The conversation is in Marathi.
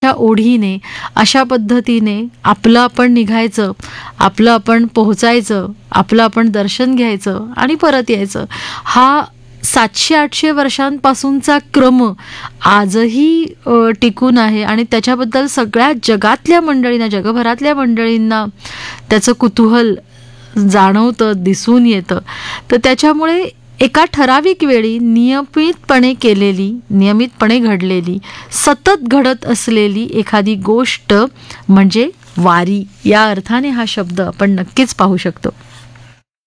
अशा ओढीने, अशा पद्धतीने आपलं आपण निघायचं, आपलं आपण पोहोचायचं, आपलं आपण दर्शन घ्यायचं आणि परत यायचं. हा 700-800 वर्षांपासूनचा क्रम आजही टिकून आहे आणि त्याच्याबद्दल सगळ्या जगातल्या मंडळींना, जगभरातल्या मंडळींना त्याचं कुतूहल जाणवतं, दिसून येतं. तर त्याच्यामुळे एका ठराविक वेळी नियमितपणे केलेली, नियमितपणे घडलेली, सतत घडत असलेली एखादी गोष्ट म्हणजे वारी, या अर्थाने हा शब्द आपण नक्कीच पाहू शकतो.